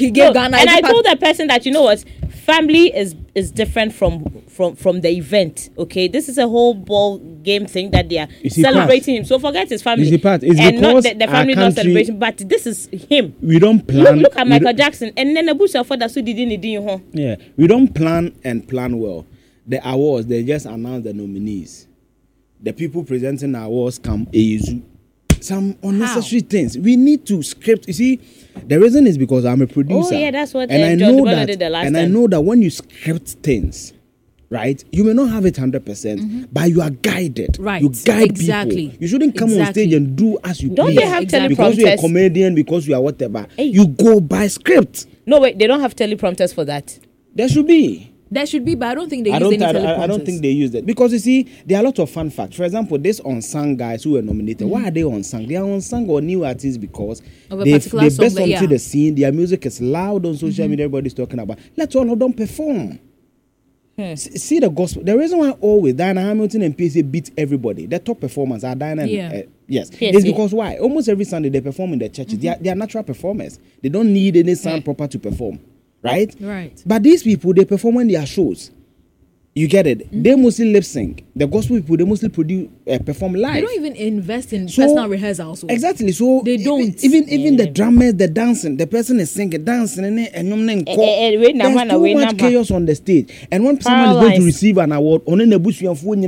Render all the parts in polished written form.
he gave Ghana. And I told the person that, you know what, family is different from the event. Okay, this is a whole ball game thing that they are celebrating him. So forget his family. It's not the family not celebrating, but this is him. We don't plan. Look at Michael Jackson, and then the Bush of that so didn't home. Yeah, we don't plan well. The awards, they just announce the nominees. The people presenting the awards come some unnecessary things. We need to script. You see, the reason is because I'm a producer. Oh yeah, that's what. And I John know that. Did the last and time. I know that when you script things, right, you may not have it 100%, but you are guided. Right. You guide Exactly. people. You shouldn't come on stage and do as you Don't please. they have Because you're a teleprompters? comedian, because you are whatever. Hey. You go by script. No, wait, they don't have teleprompters for that. There should be. There should be, but I don't think they use any teleprompters. I don't think they use that. Because you see, there are a lot of fun facts. For example, these unsung guys who were nominated, why are they unsung? They are unsung or new artists because they best onto the scene. Their music is loud on social media. Everybody's talking about. Let all of them perform. See the gospel. The reason why always Diana Hamilton and PSA beat everybody, the top performers are Diana and yes. It's because why? Almost every Sunday they perform in the churches. They are natural performers. They don't need any sound proper to perform. Right? But these people, they perform when their shows. You get it? They mostly lip sync. The gospel people, they mostly perform live. They don't even invest in personal rehearsals. Exactly. So they don't. Even the drummers, the dancing, the person is singing, dancing, and there's too much chaos on the stage. And when someone is going to receive an award, on the bush you phone,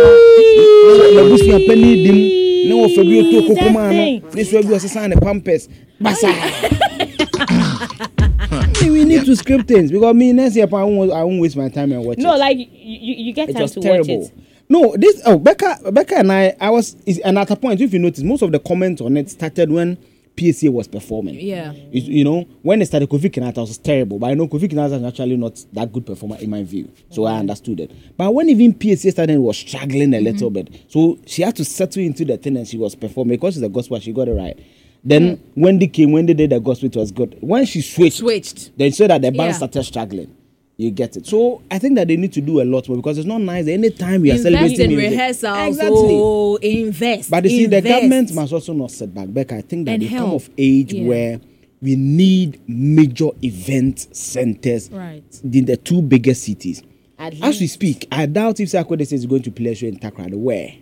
penny dim, no Fabio to Kokomano, this will be a sign of Pampers. We need to script things because next year I won't waste my time and watch it. No, like you get time to terrible. watch it. No, Becca and I and at a point, if you notice, most of the comments on it started when PSA was performing. Yeah. You know, when it started, Kofi Kinata was terrible, but I know Kofi Kinata is actually not that good performer in my view, so I understood it. But when even PSA started, was struggling a little bit, so she had to settle into the thing and she was performing because it's the gospel. She got it right. Then when they did the gospel, it was good. When she switched, they said that the band started struggling. You get it. So I think that they need to do a lot more because it's not nice. Anytime we are celebrating music, rehearsals, invest. But you see, the government must also not set back. Becca, I think that they come of age where we need major event centers in the two biggest cities. As we speak, I doubt if Saturday is going to play a show in Takrady. Where?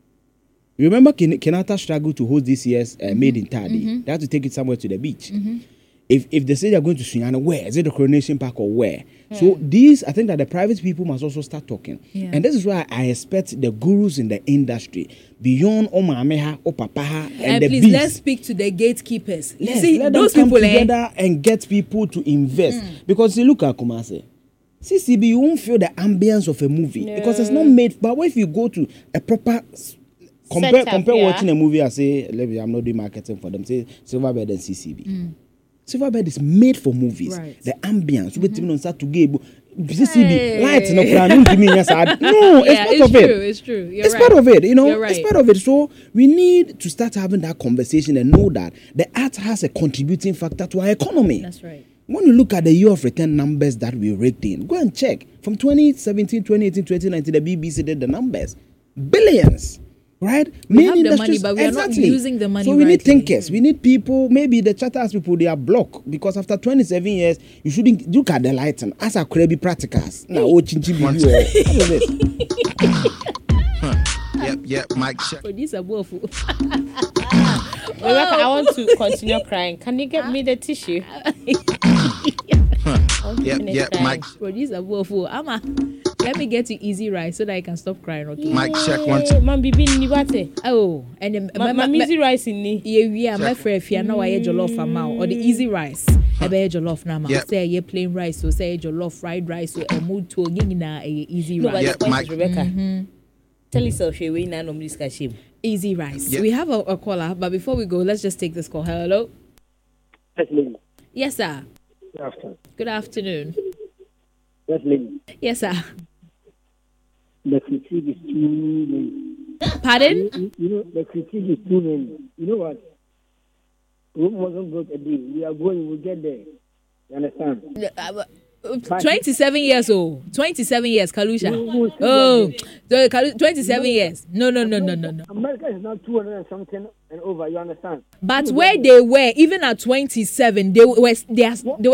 You remember Kenyatta struggled to host this year's Made in Tardy. They had to take it somewhere to the beach. If they say they're going to Sunyana, where? Is it the Coronation Park or where? So I think that the private people must also start talking. And this is why I expect the gurus in the industry, beyond Omameha, Opapaha, and the please, let's speak to the gatekeepers. Yes, see, let those them come people together and get people to invest. Because look at Kumasi. CCB, you won't feel the ambience of a movie because it's not made. But if you go to a proper compare watching a movie and say, I'm not doing marketing for them, say Silverbird and CCB. Silverbird is made for movies. The ambience, on start to give CCB lights no it's part of it. It's true. It's part of it, it's part of it. So we need to start having that conversation and know that the art has a contributing factor to our economy. That's right. When you look at the year of return numbers that we raked in, go and check. From 2017, 2018, 2019, the BBC did the numbers. Billions. Right? We have the money, but we are not using the money. So we need thinkers. We need people. Maybe the Charters people, they are blocked because after 27 years, you shouldn't look at the lighting. As a crabby practicals. Now, Yep, Mike check. Producer Bofu. Rebecca, I want to continue crying. Can you get me the tissue? Yep, Mike. Producer Bofu. Ama, let me get you easy rice so that I can stop crying, okay? Mike check one. Man, bibi ni wate. Oh, and then easy rice in ni. Yeah, my friend, if you know why jollof amount or the easy rice. I bet jollof now. Say you plain rice, so say jollof fried rice, or a mood to a easy rice. No, but Mike. Rebecca. Tell yourself, we now nobody's catching. Easy rice. We have a caller, but before we go, let's just take this call. Hello. Yes, sir. Good afternoon. Good afternoon. Yes, lady. Yes, sir. The critique is too many. Pardon? You know, the critique is too many. You know what? Rome wasn't good a day. We are going, we'll get there. You understand? 27 years old. 27 years, Kalusha. Oh, 27 years. No. America is now 200 and something and over, you understand? But where they were, even at 27, they were